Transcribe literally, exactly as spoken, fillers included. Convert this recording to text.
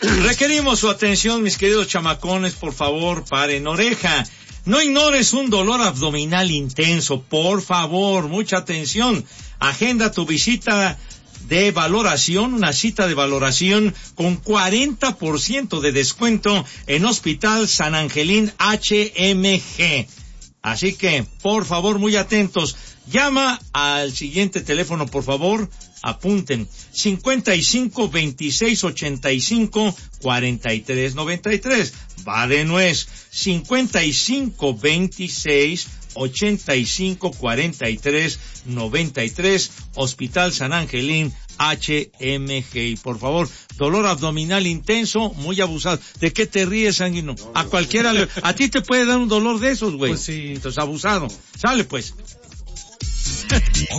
Requerimos su atención, mis queridos chamacones, por favor, paren oreja. No ignores un dolor abdominal intenso, por favor, mucha atención. Agenda tu visita de valoración, una cita de valoración con cuarenta por ciento de descuento en Hospital San Angelín H M G. Así que, por favor, muy atentos. Llama al siguiente teléfono, por favor, apunten, cincuenta y cinco, veintiséis, ochenta y cinco, cuarenta y tres, noventa y tres. Va de nuez, cincuenta y cinco, veintiséis, ochenta y cinco, cuarenta y tres, noventa y tres, Hospital San Angelín H M G. Y por favor, dolor abdominal intenso, muy abusado. ¿De qué te ríes, Sanguino? No, no, a cualquiera, no, no. Le... a ti te puede dar un dolor de esos, güey. Pues sí. Entonces, abusado. Sale pues.